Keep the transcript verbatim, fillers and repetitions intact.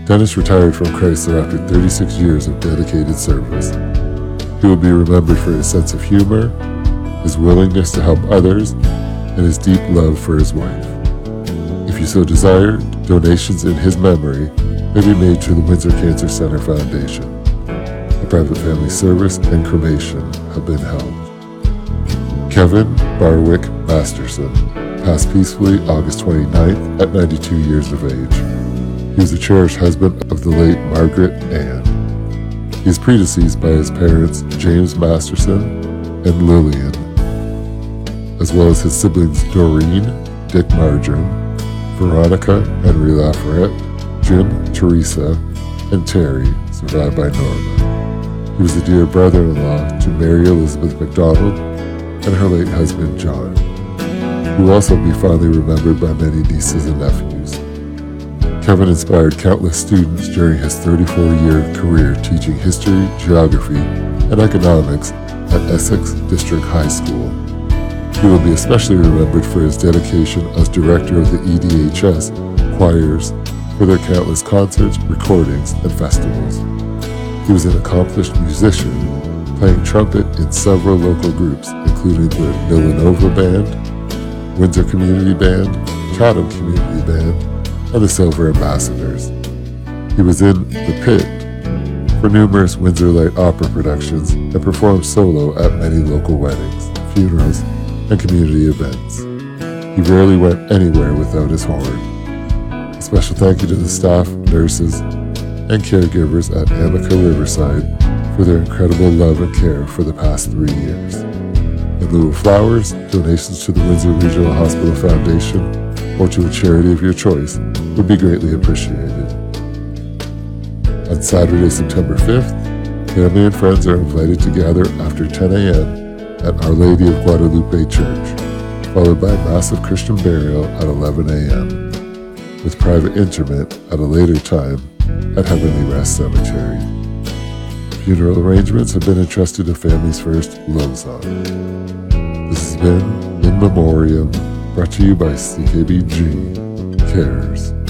Dennis retired from Chrysler after thirty-six years of dedicated service. He will be remembered for his sense of humor, his willingness to help others, and his deep love for his wife. If you so desire, donations in his memory may be made to the Windsor Cancer Center Foundation. A private family service and cremation have been held. Kevin Barwick Masterson passed peacefully August twenty-ninth at ninety-two years of age. He was the cherished husband of the late Margaret Ann. He is predeceased by his parents James Masterson and Lillian, as well as his siblings Doreen, Dick Marjoram, Veronica Henry Lafayette, Jim, Teresa, and Terry, survived by Norma. He was the dear brother-in-law to Mary Elizabeth MacDonald and her late husband John. He will also be fondly remembered by many nieces and nephews. Kevin inspired countless students during his thirty-four-year career teaching history, geography, and economics at Essex District High School. He will be especially remembered for his dedication as director of the E D H S choirs for their countless concerts, recordings, and festivals. He was an accomplished musician, playing trumpet in several local groups, including the Villanova Band, Windsor Community Band, Chatham Community Band, and the Silver Ambassadors. He was in The Pit for numerous Windsor Light Opera productions and performed solo at many local weddings, funerals, and community events. He rarely went anywhere without his horn. A special thank you to the staff, nurses, and caregivers at Amica Riverside for their incredible love and care for the past three years. In lieu of flowers, donations to the Windsor Regional Hospital Foundation or to a charity of your choice would be greatly appreciated. On Saturday, September fifth, family and friends are invited to gather after ten a.m. at Our Lady of Guadalupe Church, followed by a massive Christian burial at eleven a.m., with private interment at a later time at Heavenly Rest Cemetery. Funeral arrangements have been entrusted to Families First Lausanne. This has been In Memoriam, brought to you by C K B G Cares.